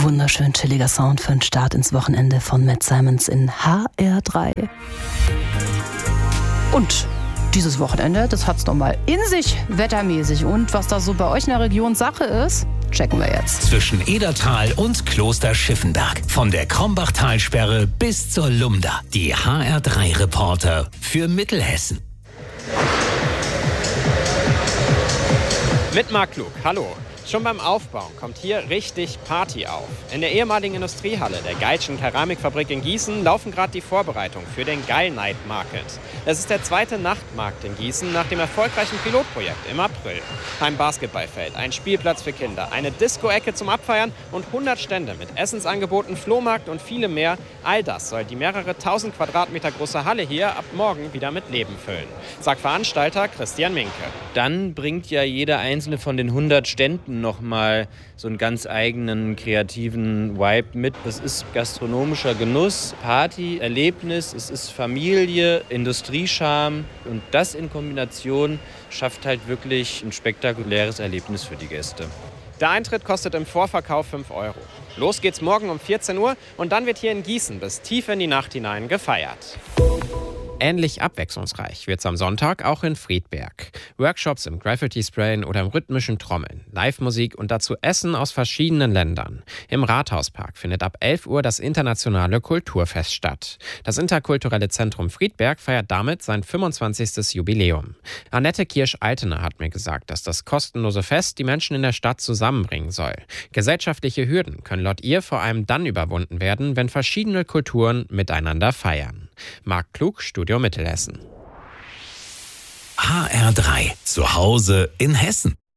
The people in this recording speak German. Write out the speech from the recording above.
Wunderschön chilliger Sound für den Start ins Wochenende von Matt Simons in HR3. Und dieses Wochenende, das hat's noch mal in sich, wettermäßig. Und was da so bei euch in der Region Sache ist, checken wir jetzt. Zwischen Edertal und Kloster Schiffenberg. Von der Krombachtalsperre bis zur Lumda. Die HR3-Reporter für Mittelhessen. Mit Marc Klug, hallo. Schon beim Aufbauen kommt hier richtig Party auf. In der ehemaligen Industriehalle der Geitschen Keramikfabrik in Gießen laufen gerade die Vorbereitungen für den Geil Night Market. Es ist der zweite Nachtmarkt in Gießen nach dem erfolgreichen Pilotprojekt im April. Ein Basketballfeld, ein Spielplatz für Kinder, eine Disco-Ecke zum Abfeiern und 100 Stände mit Essensangeboten, Flohmarkt und vielem mehr. All das soll die mehrere 1000 Quadratmeter große Halle hier ab morgen wieder mit Leben füllen, sagt Veranstalter Christian Minke. Dann bringt ja jeder einzelne von den 100 Ständen nochmal so einen ganz eigenen kreativen Vibe mit. Es ist gastronomischer Genuss, Party, Erlebnis, es ist Familie, Industriescharme und das in Kombination schafft halt wirklich ein spektakuläres Erlebnis für die Gäste. Der Eintritt kostet im Vorverkauf 5 €. Los geht's morgen um 14 Uhr und dann wird hier in Gießen bis tief in die Nacht hinein gefeiert. Ähnlich abwechslungsreich wird's am Sonntag auch in Friedberg. Workshops im Graffiti-Sprayen oder im rhythmischen Trommeln, Live-Musik und dazu Essen aus verschiedenen Ländern. Im Rathauspark findet ab 11 Uhr das internationale Kulturfest statt. Das interkulturelle Zentrum Friedberg feiert damit sein 25. Jubiläum. Annette Kirsch-Altener hat mir gesagt, dass das kostenlose Fest die Menschen in der Stadt zusammenbringen soll. Gesellschaftliche Hürden können laut ihr vor allem dann überwunden werden, wenn verschiedene Kulturen miteinander feiern. Marc Klug, Studio Mittelhessen. HR3, zu Hause in Hessen.